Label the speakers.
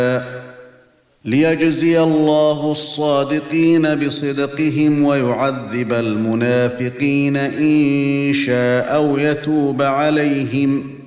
Speaker 1: ليجزي الله الصادقين بصدقهم ويعذب المنافقين إن شاء أو يتوب عليهم